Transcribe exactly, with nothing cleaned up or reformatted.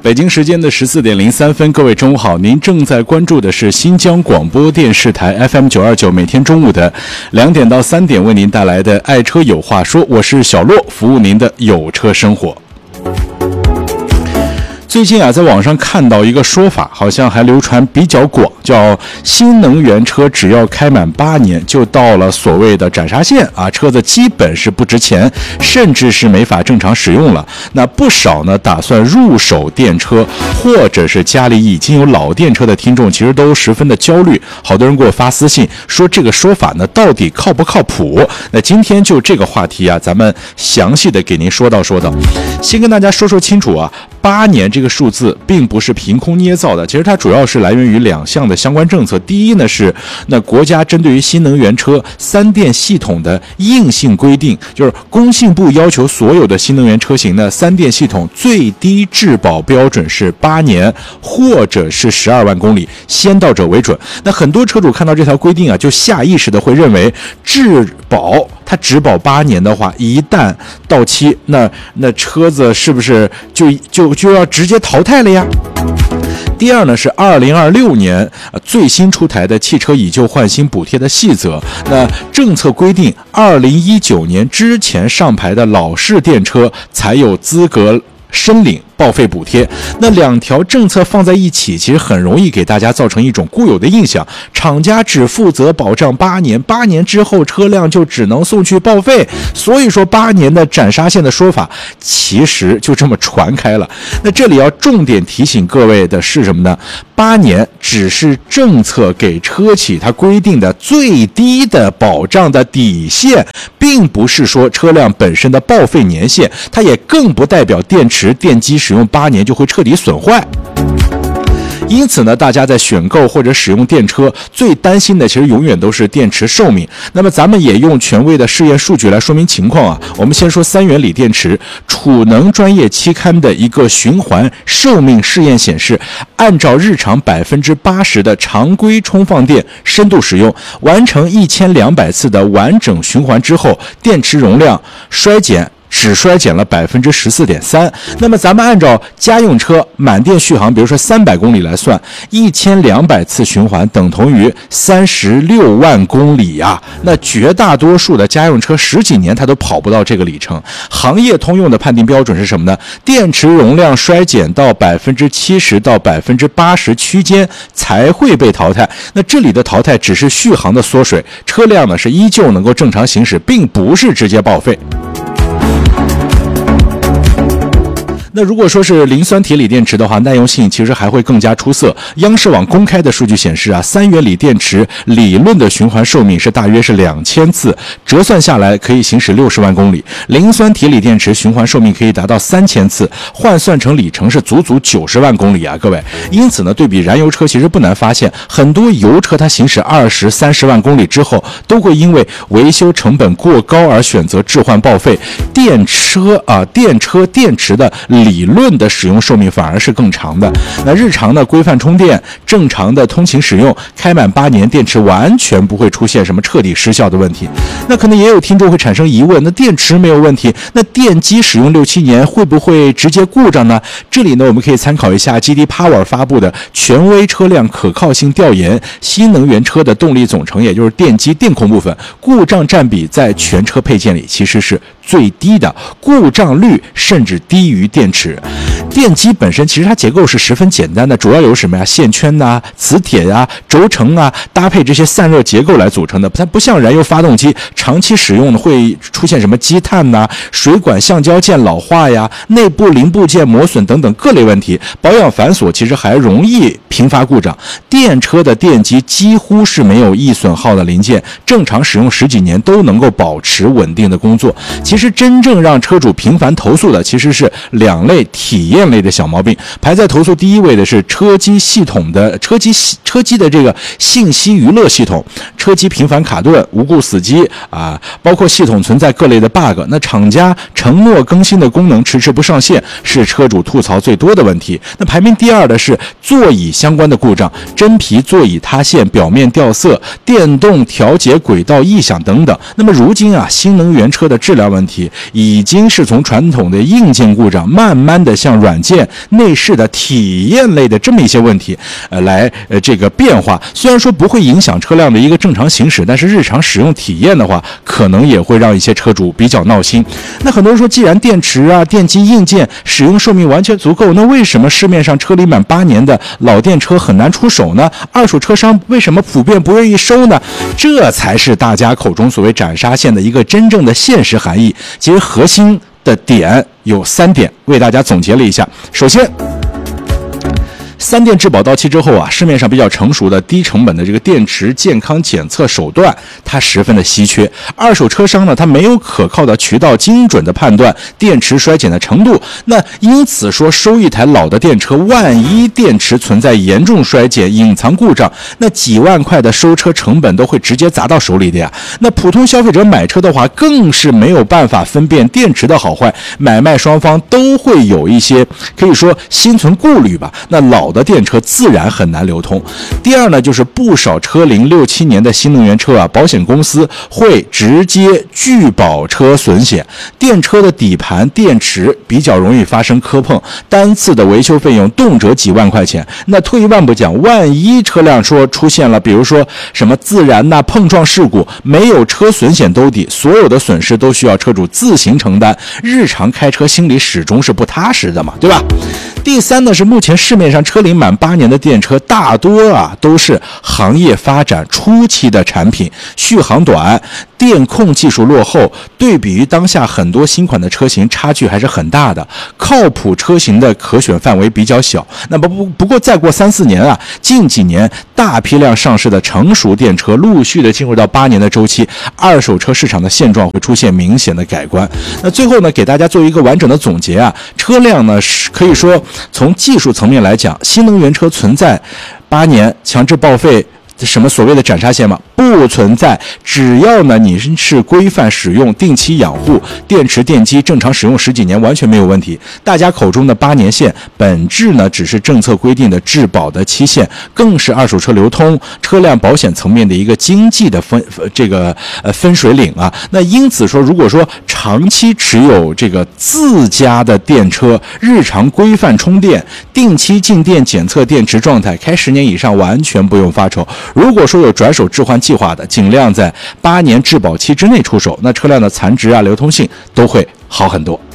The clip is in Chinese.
北京时间的十四点零三分，各位中午好，您正在关注的是新疆广播电视台 F M 九二九，每天中午的两点到三点为您带来的爱车有话说，我是小洛，服务您的有车生活。最近啊，在网上看到一个说法，好像还流传比较广，叫新能源车只要开满八年就到了所谓的斩杀线啊，车子基本是不值钱，甚至是没法正常使用了。那不少呢打算入手电车，或者是家里已经有老电车的听众，其实都十分的焦虑。好多人给我发私信说这个说法呢到底靠不靠谱？那今天就这个话题啊，咱们详细的给您说道说道。先跟大家说说清楚啊，八年这个数字并不是凭空捏造的，其实它主要是来源于两项的相关政策。第一呢是那国家针对于新能源车三电系统的硬性规定，就是工信部要求所有的新能源车型呢三电系统最低质保标准是八年或者是十二万公里，先到者为准。那很多车主看到这条规定啊，就下意识的会认为质保它只保八年的话，一旦到期，那那车子是不是就就就要直接淘汰了呀？第二呢是二零二六年最新出台的汽车以旧换新补贴的细则。那政策规定，二零一九年之前上牌的老式电车才有资格申领报废补贴。那两条政策放在一起，其实很容易给大家造成一种固有的印象，厂家只负责保障八年，八年之后车辆就只能送去报废。所以说八年的斩杀线的说法其实就这么传开了。那这里要重点提醒各位的是什么呢？八年只是政策给车企它规定的最低的保障的底线，并不是说车辆本身的报废年限，它也更不代表电池电机使用八年就会彻底损坏。因此呢，大家在选购或者使用电车最担心的其实永远都是电池寿命。那么咱们也用权威的试验数据来说明情况啊。我们先说三元锂电池，储能专业期刊的一个循环寿命试验显示，按照日常百分之八十的常规充放电深度使用，完成一千两百次的完整循环之后，电池容量衰减只衰减了百分之十四点三。那么咱们按照家用车满电续航，比如说三百公里来算，一千两百次循环等同于三十六万公里啊。那绝大多数的家用车十几年它都跑不到这个里程。行业通用的判定标准是什么呢？电池容量衰减到百分之七十到百分之八十区间才会被淘汰。那这里的淘汰只是续航的缩水，车辆呢是依旧能够正常行驶，并不是直接报废。那如果说是磷酸铁锂电池的话，耐用性其实还会更加出色。央视网公开的数据显示啊，三元锂电池理论的循环寿命是大约是两千次，折算下来可以行驶六十万公里。磷酸铁锂电池循环寿命可以达到三千次，换算成里程是足足九十万公里啊，各位。因此呢，对比燃油车，其实不难发现，很多油车它行驶二十三十万公里之后，都会因为维修成本过高而选择置换报废。电车啊，电车电池的理论的使用寿命反而是更长的。那日常的规范充电，正常的通勤使用，开满八年，电池完全不会出现什么彻底失效的问题。那可能也有听众会产生疑问，那电池没有问题，那电机使用六七年会不会直接故障呢？这里呢，我们可以参考一下 J D Power 发布的权威车辆可靠性调研，新能源车的动力总成，也就是电机电控部分，故障占比在全车配件里其实是最低的，故障率甚至低于电池。电机本身其实它结构是十分简单的，主要由什么呀？线圈呐、啊、磁铁啊、轴承啊，搭配这些散热结构来组成的。它不像燃油发动机，长期使用会出现什么积碳呐、水管橡胶件老化呀、内部零部件磨损等等各类问题，保养繁琐，其实还容易频发故障。电车的电机几乎是没有易损耗的零件，正常使用十几年都能够保持稳定的工作。其实真正让车主频繁投诉的其实是两类体验类的小毛病。排在投诉第一位的是车机系统的车机车机的这个信息娱乐系统，车机频繁卡顿、无故死机啊，包括系统存在各类的 bug。那厂家承诺更新的功能迟迟不上线，是车主吐槽最多的问题。那排名第二的是座椅相关的故障，真皮座椅塌陷、表面掉色、电动调节轨道异响等等。那么如今啊，新能源车的质量问题已经是从传统的硬件故障慢慢的向软软件、内饰的体验类的这么一些问题，呃，来呃这个变化。虽然说不会影响车辆的一个正常行驶，但是日常使用体验的话，可能也会让一些车主比较闹心。那很多人说，既然电池啊、电机硬件使用寿命完全足够，那为什么市面上车龄满八年的老电车很难出手呢？二手车商为什么普遍不愿意收呢？这才是大家口中所谓斩杀线的一个真正的现实含义。其实核心的点有三点，为大家总结了一下。首先，三电质保到期之后啊，市面上比较成熟的低成本的这个电池健康检测手段，它十分的稀缺。二手车商呢，它没有可靠的渠道精准的判断电池衰减的程度。那因此说，收一台老的电车，万一电池存在严重衰减、隐藏故障，那几万块的收车成本都会直接砸到手里的呀。那普通消费者买车的话，更是没有办法分辨电池的好坏，买卖双方都会有一些可以说心存顾虑吧。那老的电车自然很难流通。第二呢，就是不少车龄六七年的新能源车啊，保险公司会直接拒保车损险。电车的底盘、电池比较容易发生磕碰，单次的维修费用动辄几万块钱。那退一万步讲，万一车辆说出现了，比如说什么自燃呐、碰撞事故，没有车损险兜底，所有的损失都需要车主自行承担，日常开车心里始终是不踏实的嘛，对吧？第三呢，是目前市面上车龄满八年的电车大多啊都是行业发展初期的产品，续航短，电控技术落后，对比于当下很多新款的车型差距还是很大的，靠谱车型的可选范围比较小。那不不不过再过三四年啊，近几年大批量上市的成熟电车陆续的进入到八年的周期，二手车市场的现状会出现明显的改观。那最后呢，给大家做一个完整的总结啊，车辆呢是可以说从技术层面来讲，新能源车存在八年强制报废什么所谓的斩杀线吗？不存在，只要呢你是规范使用、定期养护，电池电机正常使用十几年完全没有问题。大家口中的八年线，本质呢只是政策规定的质保的期限，更是二手车流通、车辆保险层面的一个经济的分这个呃分水岭啊。那因此说，如果说长期持有这个自家的电车，日常规范充电、定期进店检测电池状态，开十年以上完全不用发愁。如果说有转手置换计划的，尽量在八年质保期之内出手，那车辆的残值啊、流通性都会好很多。